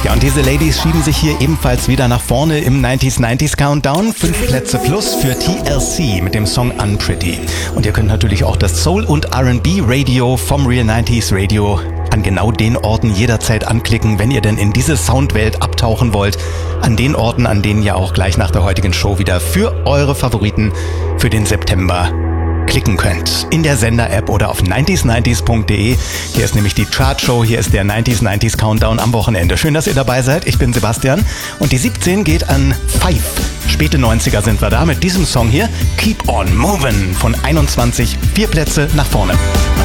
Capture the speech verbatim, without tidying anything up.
Ja, und diese Ladies schieben sich hier ebenfalls wieder nach vorne im neunziger neunzig Countdown. Fünf Plätze plus für T L C mit dem Song Unpretty. Und ihr könnt natürlich auch das Soul- und R and B-Radio vom Real neunziger Radio an genau den Orten jederzeit anklicken, wenn ihr denn in diese Soundwelt abtauchen wollt. An den Orten, an denen ihr auch gleich nach der heutigen Show wieder für eure Favoriten für den September klicken könnt. In der Sender-App oder auf neunzig neunzig punkt de. Hier ist nämlich die Chartshow, hier ist der neunzig neunzig Countdown am Wochenende. Schön, dass ihr dabei seid. Ich bin Sebastian und die siebzehn geht an Five. Späte neunziger sind wir da mit diesem Song hier. Keep on Movin' von einundzwanzig, vier Plätze nach vorne.